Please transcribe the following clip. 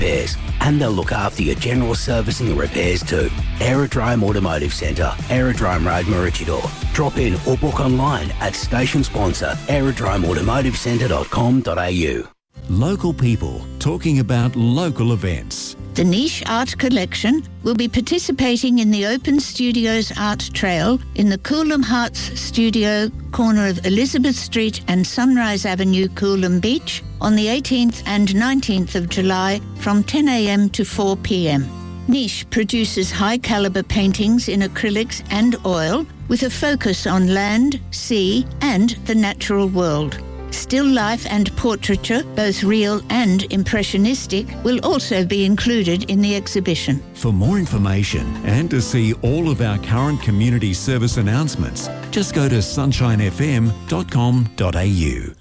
repairs. And they'll look after your general servicing and repairs too. Aerodrome Automotive Centre, Aerodrome Road, Maroochydore. Drop in or book online at station sponsor aerodromeautomotivecentre.com.au. Local people talking about local events. The Niche Art Collection will be participating in the Open Studios Art Trail in the Coolum Hearts Studio, corner of Elizabeth Street and Sunrise Avenue, Coolum Beach, on the 18th and 19th of July from 10 a.m. to 4 p.m. Niche produces high-caliber paintings in acrylics and oil with a focus on land, sea and the natural world. Still life and portraiture, both real and impressionistic, will also be included in the exhibition. For more information and to see all of our current community service announcements, just go to sunshinefm.com.au.